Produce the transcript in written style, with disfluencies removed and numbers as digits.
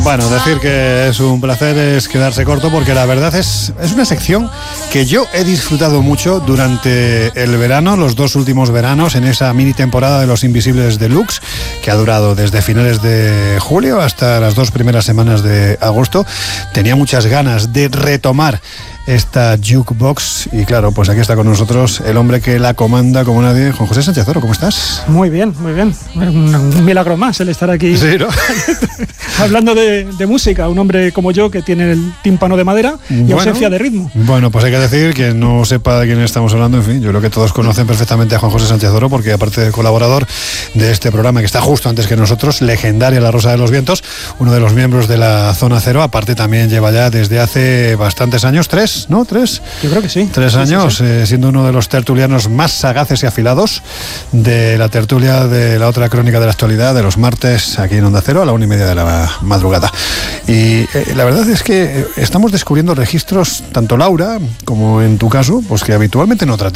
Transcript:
Bueno, decir que es un placer es quedarse corto, porque la verdad es una sección que yo he disfrutado mucho durante el verano, los dos últimos veranos, en esa mini temporada de Los Invisibles Deluxe, que ha durado desde finales de julio hasta las 2 primeras semanas de agosto. Tenía muchas ganas de retomar esta jukebox y claro, pues aquí está con nosotros el hombre que la comanda como nadie, Juan José Sánchez Oro. ¿Cómo estás? Muy bien, muy bien. Un milagro más el estar aquí. Sí, ¿no? Hablando de música, un hombre como yo que tiene el tímpano de madera y ausencia de ritmo. Bueno, pues hay que decir, que no sepa de quién estamos hablando, en fin, yo creo que todos conocen perfectamente a Juan José Sánchez Oro, porque aparte de colaborador de este programa que está justo antes que nosotros, legendaria La Rosa de los Vientos, uno de los miembros de la Zona Cero, aparte también lleva ya desde hace bastantes años, ¿3? Yo creo que sí. 3 años, sí. Siendo uno de los tertulianos más sagaces y afilados de la tertulia de la otra crónica de la actualidad de los martes aquí en Onda Cero a la 1:30 de la madrugada. Y la verdad es que estamos descubriendo registros, tanto Laura como en tu caso, pues que habitualmente no tratamos.